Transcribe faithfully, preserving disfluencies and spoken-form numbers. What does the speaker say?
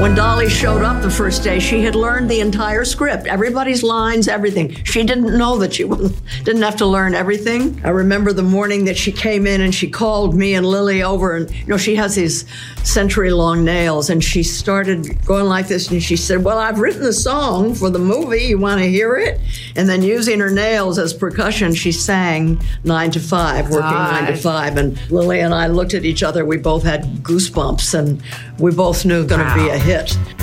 When Dolly showed up the first day, she had learned the entire script, everybody's lines, everything. She didn't know that she didn't have to learn everything. I remember the morning that she came in and she called me and Lily over, and you know, she has these century-long nails, and she started going like this, and she said, well, I've written the song for the movie, you want to hear it? And then using her nails as percussion, she sang Nine to Five, working Five. Nine to Five, and Lily and I looked at each other, we both had goosebumps, and we both knew it was going to Wow. be a hit.